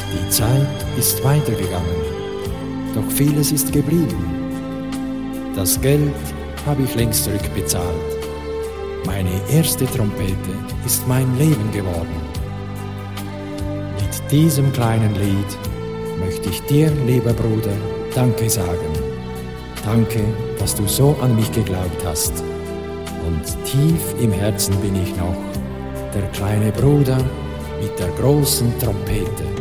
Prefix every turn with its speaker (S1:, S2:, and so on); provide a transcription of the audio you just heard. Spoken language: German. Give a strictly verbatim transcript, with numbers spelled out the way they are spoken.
S1: Die Zeit ist weitergegangen, doch vieles ist geblieben. Das Geld habe ich längst zurückbezahlt. Meine erste Trompete ist mein Leben geworden. Mit diesem kleinen Lied möchte ich dir, lieber Bruder, Danke sagen. Danke, dass du so an mich geglaubt hast. Und tief im Herzen bin ich noch der kleine Bruder mit der großen Trompete.